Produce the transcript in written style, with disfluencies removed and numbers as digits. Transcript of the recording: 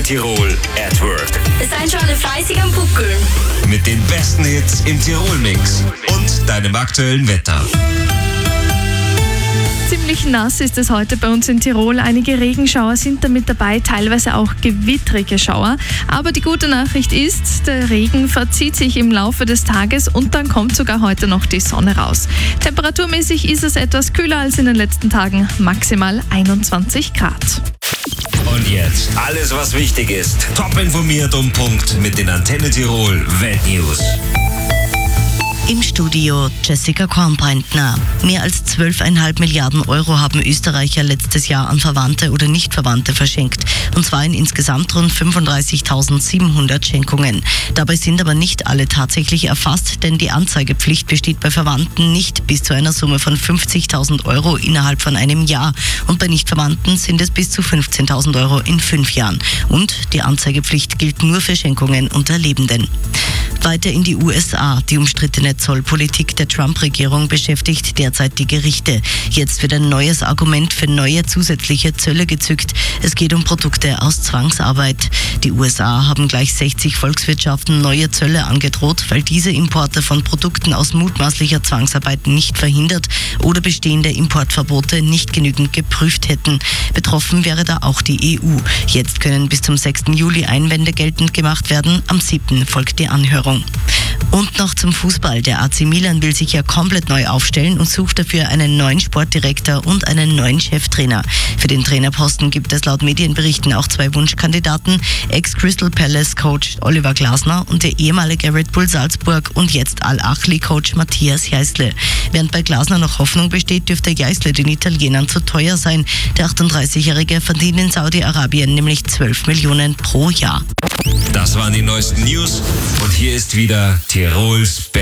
Tirol at Work. Seid schon fleißig am Buckeln. Mit den besten Hits im Tirol-Mix und deinem aktuellen Wetter. Ziemlich nass ist es heute bei uns in Tirol. Einige Regenschauer sind damit dabei, teilweise auch gewittrige Schauer. Aber die gute Nachricht ist, der Regen verzieht sich im Laufe des Tages und dann kommt sogar heute noch die Sonne raus. Temperaturmäßig ist es etwas kühler als in den letzten Tagen, maximal 21 Grad. Und jetzt alles, was wichtig ist. Top informiert um Punkt mit den Antenne Tirol Weltnews. Im Studio Jessica Kornbreitner. Mehr als 12,5 Milliarden Euro haben Österreicher letztes Jahr an Verwandte oder Nichtverwandte verschenkt. Und zwar in insgesamt rund 35.700 Schenkungen. Dabei sind aber nicht alle tatsächlich erfasst, denn die Anzeigepflicht besteht bei Verwandten nicht bis zu einer Summe von 50.000 Euro innerhalb von einem Jahr. Und bei Nichtverwandten sind es bis zu 15.000 Euro in 5 Jahren. Und die Anzeigepflicht gilt nur für Schenkungen unter Lebenden. Weiter in die USA. Die umstrittene Zollpolitik der Trump-Regierung beschäftigt derzeit die Gerichte. Jetzt wird ein neues Argument für neue zusätzliche Zölle gezückt. Es geht um Produkte aus Zwangsarbeit. Die USA haben gleich 60 Volkswirtschaften neue Zölle angedroht, weil diese Importe von Produkten aus mutmaßlicher Zwangsarbeit nicht verhindert oder bestehende Importverbote nicht genügend geprüft hätten. Betroffen wäre da auch die EU. Jetzt können bis zum 6. Juli Einwände geltend gemacht werden. Am 7. folgt die Anhörung. Und noch zum Fußball. Der AC Milan will sich ja komplett neu aufstellen und sucht dafür einen neuen Sportdirektor und einen neuen Cheftrainer. Für den Trainerposten gibt es laut Medienberichten auch 2 Wunschkandidaten. Ex-Crystal Palace-Coach Oliver Glasner und der ehemalige Red Bull Salzburg und jetzt Al-Ahly-Coach Matthias Jeißle. Während bei Glasner noch Hoffnung besteht, dürfte Jeißle den Italienern zu teuer sein. Der 38-Jährige verdient in Saudi-Arabien nämlich 12 Millionen pro Jahr. Das waren die neuesten News und hier ist wieder Tirols Best.